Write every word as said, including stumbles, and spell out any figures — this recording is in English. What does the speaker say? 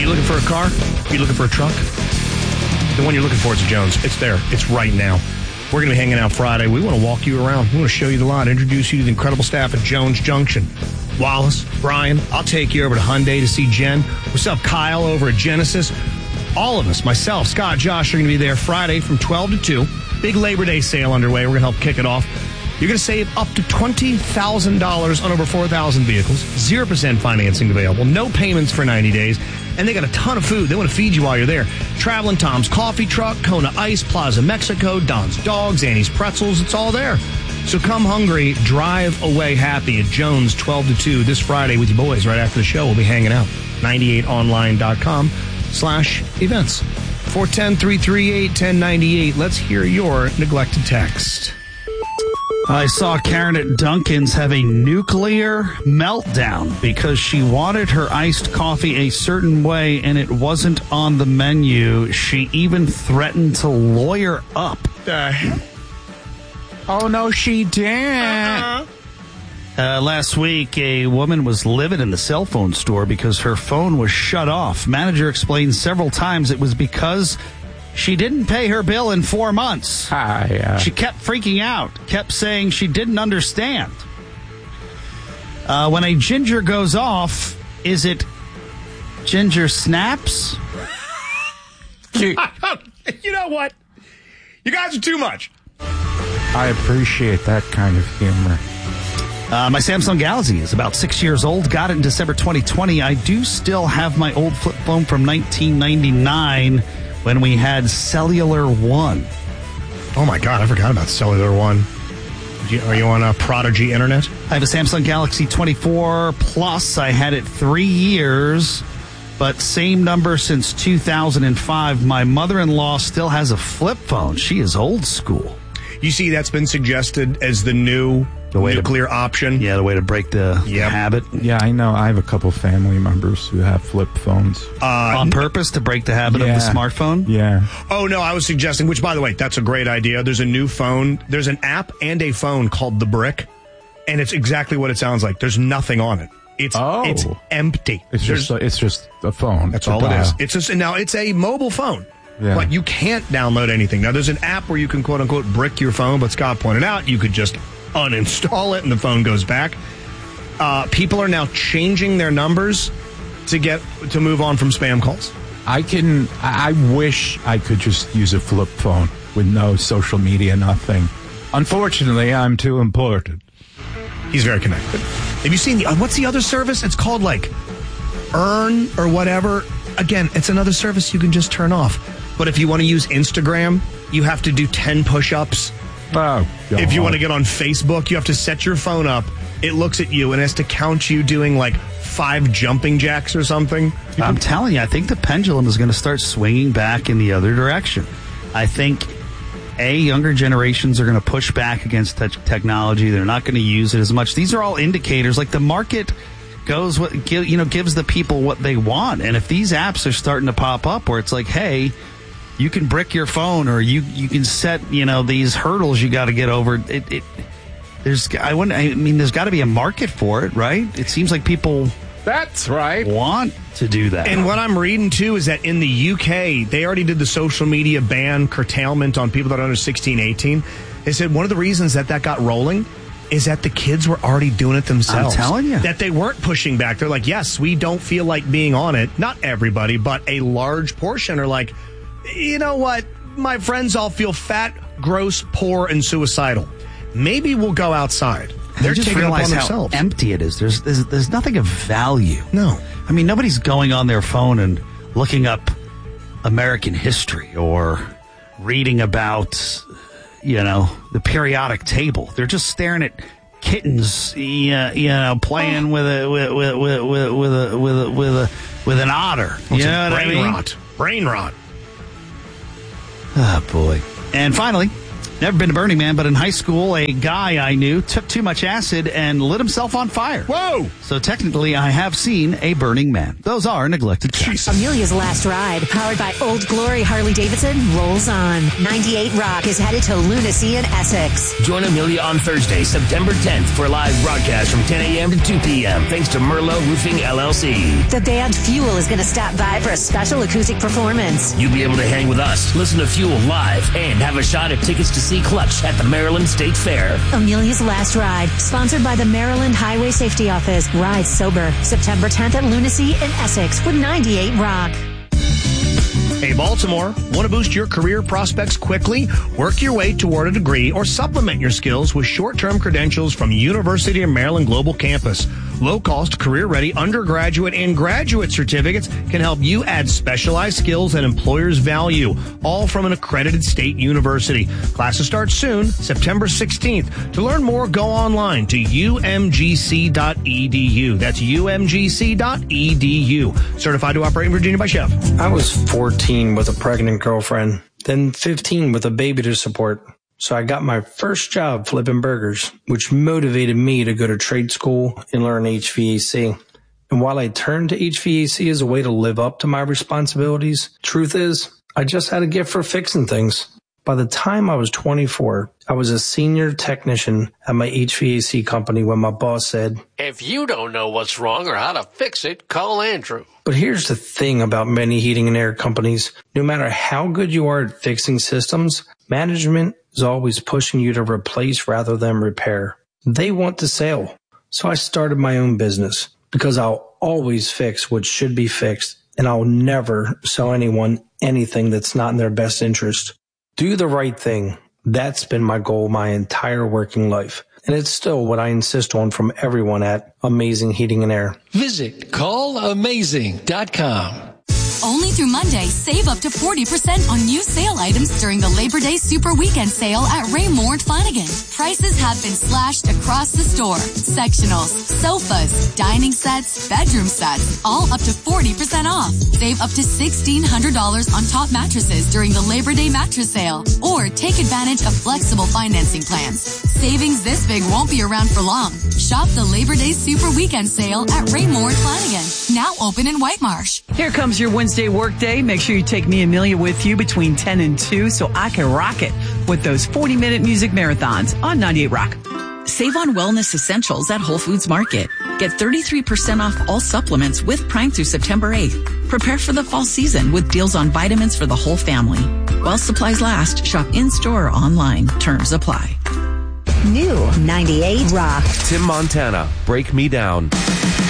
you looking for a car? Are you looking for a truck? The one you're looking for is a Jones. It's there. It's right now. We're going to be hanging out Friday. We want to walk you around. We want to show you the lot, introduce you to the incredible staff at Jones Junction. Wallace, Brian, I'll take you over to Hyundai to see Jen. What's up, Kyle, over at Genesis? All of us, myself, Scott, Josh, are going to be there Friday from twelve to two. Big Labor Day sale underway. We're going to help kick it off. You're going to save up to twenty thousand dollars on over four thousand vehicles. zero percent financing available. No payments for ninety days. And they got a ton of food. They want to feed you while you're there. Traveling Tom's Coffee Truck, Kona Ice, Plaza Mexico, Don's Dogs, Annie's Pretzels. It's all there. So come hungry, drive away happy at Jones twelve to two this Friday with your boys right after the show. We'll be hanging out. ninety-eight online dot com slash events. four one zero, three three eight, one zero nine eight. Let's hear your neglected text. I saw Karen at Dunkin's have a nuclear meltdown because she wanted her iced coffee a certain way and it wasn't on the menu. She even threatened to lawyer up. Uh, oh, no, she didn't. uh-uh. Uh, last week, a woman was livid in the cell phone store because her phone was shut off. Manager explained several times it was because she didn't pay her bill in four months. Hi, uh, She kept freaking out, kept saying she didn't understand. Uh, when a ginger goes off, is it ginger snaps? You know what? You guys are too much. I appreciate that kind of humor. Uh, my Samsung Galaxy is about six years old. Got it in December twenty twenty. I do still have my old flip phone from nineteen ninety-nine when we had Cellular One. Oh, my God. I forgot about Cellular One. Are you on a Prodigy Internet? I have a Samsung Galaxy twenty-four Plus. I had it three years, but same number since two thousand five. My mother-in-law still has a flip phone. She is old school. You see, that's been suggested as the new The way to- nuclear option. Yeah, the way to break the Yep. habit. Yeah, I know. I have a couple family members who have flip phones. Uh, On purpose to break the habit Yeah. of the smartphone? Yeah. Oh, no, I was suggesting, which, by the way, that's a great idea. There's a new phone. There's an app and a phone called The Brick, and it's exactly what it sounds like. There's nothing on it. It's Oh. it's empty. It's There's- just a, it's just a phone. That's to all it dial. is. It's just, now, it's a mobile phone. Yeah. But you can't download anything. Now, there's an app where you can, quote-unquote, brick your phone, but Scott pointed out you could just uninstall it and the phone goes back. Uh, people are now changing their numbers to get to move on from spam calls. I can. I I wish I could just use a flip phone with no social media, nothing. Unfortunately, I'm too important. He's very connected. Have you seen the, uh, what's the other service? It's called like Earn or whatever. Again, it's another service you can just turn off. But if you want to use Instagram, you have to do ten push-ups. Oh, God. If you want to get on Facebook, you have to set your phone up. It looks at you and has to count you doing like five jumping jacks or something. I'm telling you, I think the pendulum is going to start swinging back in the other direction. I think, A, younger generations are going to push back against te- technology. They're not going to use it as much. These are all indicators. Like the market goes, what give, you know, gives the people what they want. And if these apps are starting to pop up where it's like, hey, you can brick your phone or you, you can set, you know, these hurdles you got to get over. It, it there's, I wouldn't, I mean, there's got to be a market for it, right? It seems like people That's right. want to do that. And what I'm reading, too, is that in the U K, they already did the social media ban curtailment on people that are under sixteen, eighteen. They said one of the reasons that that got rolling is that the kids were already doing it themselves. I'm telling you. That they weren't pushing back. They're like, yes, we don't feel like being on it. Not everybody, but a large portion are like, you know what? My friends all feel fat, gross, poor, and suicidal. Maybe we'll go outside. They're I just taking it upon realize how themselves. empty it is. There's, there's there's nothing of value. No. I mean, nobody's going on their phone and looking up American history or reading about, you know, the periodic table. They're just staring at kittens, you know, playing with a with with with with a with a with a with, a, with an otter. You It's know what brain I mean? rot. Brain rot. Oh boy! And finally, Never been to Burning Man, but in high school, a guy I knew took too much acid and lit himself on fire. Whoa! So technically, I have seen a Burning Man. Those are neglected facts. Amelia's Last Ride, powered by Old Glory Harley-Davidson, rolls on. ninety-eight Rock is headed to Lunacy in Essex. Join Amelia on Thursday, September tenth for a live broadcast from ten a.m. to two p.m. thanks to Merlot Roofing, L L C. The band Fuel is going to stop by for a special acoustic performance. You'll be able to hang with us, listen to Fuel live, and have a shot at tickets to see Clutch at the Maryland State Fair. Amelia's Last Ride, sponsored by the Maryland Highway Safety Office. Ride sober. September tenth at Lunacy in Essex with ninety-eight Rock. Hey, Baltimore, want to boost your career prospects quickly? Work your way toward a degree or supplement your skills with short-term credentials from University of Maryland Global Campus. Low-cost, career-ready undergraduate and graduate certificates can help you add specialized skills that employers value, all from an accredited state university. Classes start soon, September sixteenth. To learn more, go online to U M G C dot E D U. That's U M G C dot E D U. Certified to operate in Virginia by Chef. I was fourteen with a pregnant girlfriend, then fifteen with a baby to support. So I got my first job flipping burgers, which motivated me to go to trade school and learn H V A C. And while I turned to H V A C as a way to live up to my responsibilities, truth is, I just had a gift for fixing things. By the time I was twenty-four, I was a senior technician at my H V A C company when my boss said, "If you don't know what's wrong or how to fix it, call Andrew." But here's the thing about many heating and air companies. No matter how good you are at fixing systems, management is always pushing you to replace rather than repair. They want the sale. So I started my own business because I'll always fix what should be fixed, and I'll never sell anyone anything that's not in their best interest. Do the right thing. That's been my goal my entire working life. And it's still what I insist on from everyone at Amazing Heating and Air. Visit call amazing dot com. Only through Monday, save up to forty percent on new sale items during the Labor Day Super Weekend sale at Raymore and Flanagan. Prices have been slashed across the store. Sectionals, sofas, dining sets, bedroom sets, all up to forty percent off. Save up to sixteen hundred dollars on top mattresses during the Labor Day mattress sale. Or take advantage of flexible financing plans. Savings this big won't be around for long. Shop the Labor Day Super Weekend sale at Raymore and Flanagan. Now open in White Marsh. Here comes your Wednesday workday. Make sure you take me, Amelia, with you between ten and two so I can rock it with those forty-minute music marathons on ninety-eight Rock. Save on wellness essentials at Whole Foods Market. Get thirty-three percent off all supplements with Prime through September eighth. Prepare for the fall season with deals on vitamins for the whole family. While supplies last, shop in-store or online. Terms apply. New ninety-eight Rock. Tim Montana, Break Me Down.